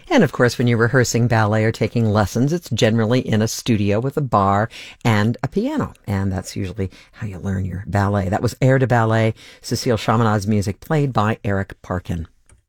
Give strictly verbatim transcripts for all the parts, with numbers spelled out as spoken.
And of course, when you're rehearsing ballet or taking lessons, it's generally in a studio with a bar and a piano. And that's usually how you learn your ballet. That was Air de Ballet, Cécile Chaminad's music, played by Eric Parkin.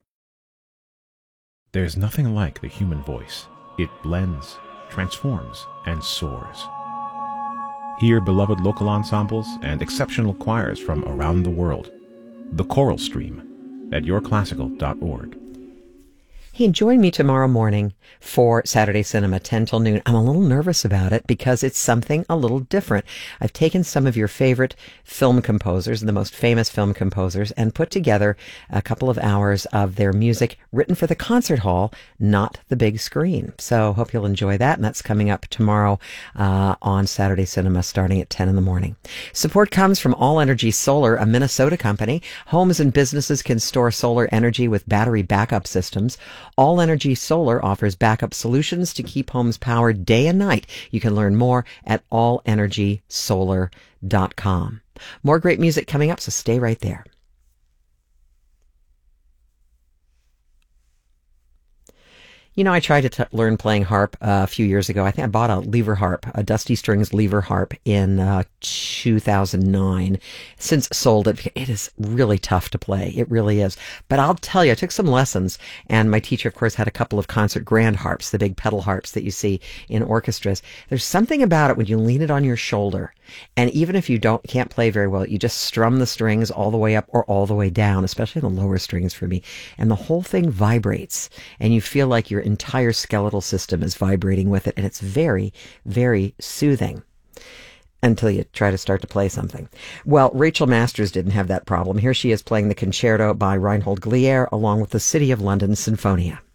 There's nothing like the human voice. It blends, transforms, and soars. Hear beloved local ensembles and exceptional choirs from around the world. The Choral Stream at your classical dot org. He joined me tomorrow morning for Saturday Cinema, ten till noon. I'm a little nervous about it because it's something a little different. I've taken some of your favorite film composers, the most famous film composers, and put together a couple of hours of their music written for the concert hall, not the big screen. So hope you'll enjoy that, and that's coming up tomorrow uh, on Saturday Cinema starting at ten in the morning. Support comes from All Energy Solar, a Minnesota company. Homes and businesses can store solar energy with battery backup systems. All Energy Solar offers backup solutions to keep homes powered day and night. You can learn more at all energy solar dot com. More great music coming up, so stay right there. You know, I tried to t- learn playing harp uh, a few years ago. I think I bought a lever harp, a Dusty Strings lever harp in uh, two thousand nine. Since sold it, it is really tough to play. It really is. But I'll tell you, I took some lessons, and my teacher, of course, had a couple of concert grand harps, the big pedal harps that you see in orchestras. There's something about it when you lean it on your shoulder, and even if you don't can't play very well, you just strum the strings all the way up or all the way down, especially the lower strings for me, and the whole thing vibrates, and you feel like your entire skeletal system is vibrating with it, and it's very, very soothing until you try to start to play something. Well, Rachel Masters didn't have that problem. Here she is playing the concerto by Reinhold Glier along with the City of London Sinfonia.